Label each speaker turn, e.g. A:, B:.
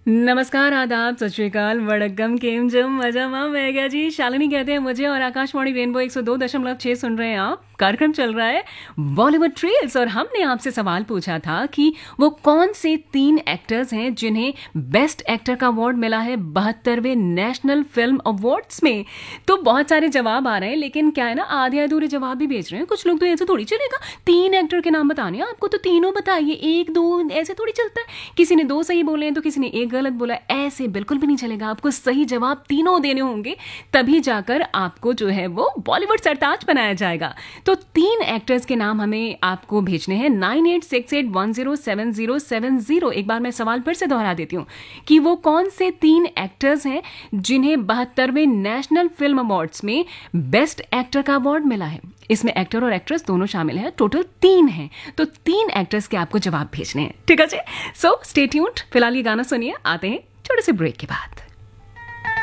A: नमस्कार, आदाब, सत श्री अकाल, वड़क्कम, केम जम, मजा मैं गया जी। शालिनी कहते हैं मुझे और आकाशवाणी रेनबो 102.6 सुन रहे हैं आप। कार्यक्रम चल रहा है बॉलीवुड ट्रेल्स और हमने आपसे सवाल पूछा था कि वो कौन से 3 एक्टर्स हैं जिन्हें बेस्ट एक्टर का अवार्ड मिला है 72वें नेशनल फिल्म अवार्ड्स में। तो बहुत सारे जवाब आ रहे हैं, लेकिन क्या है ना, आधे अधूरे जवाब भी भेज रहे हैं कुछ लोग। तो ऐसे थोड़ी चलेगा, 3 एक्टर के नाम बताने हैं आपको, तो तीनों बताइए, 1-2 ऐसे थोड़ी चलता है। किसी ने 2 सही बोले हैं तो किसी ने 1 गलत बोला, ऐसे बिल्कुल भी नहीं चलेगा। आपको सही जवाब तीनों देने होंगे, तभी जाकर आपको जो है वो बॉलीवुड सरताज बनाया जाएगा। तो 3 एक्टर्स के नाम हमें आपको भेजने हैं 9868107070। एक बार मैं सवाल फिर से दोहरा देती हूँ कि वो कौन से 3 एक्टर्स हैं जिन्हें 72वें नेशनल फिल्म अवार्ड्स में बेस्ट एक्टर का अवार्ड मिला है। इसमें एक्टर और एक्ट्रेस दोनों शामिल हैं, टोटल 3 हैं। तो 3 एक्टर्स के आपको जवाब भेजने हैं, ठीक है जी। So stay tuned. फिलहाल ये गाना सुनिए, आते हैं छोटे से ब्रेक के बाद।